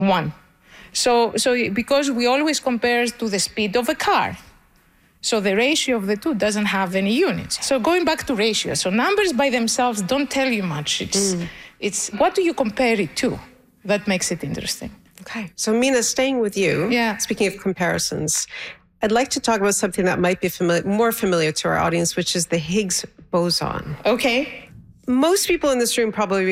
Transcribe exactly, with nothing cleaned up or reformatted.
one. So, so because we always compare to the speed of a car. So the ratio of the two doesn't have any units. So going back to ratio, so numbers by themselves don't tell you much. It's, mm. it's what do you compare it to that makes it interesting. Okay. So Mina, staying with you, yeah. speaking of comparisons, I'd like to talk about something that might be familiar, more familiar to our audience, which is the Higgs boson. Okay. Most people in this room probably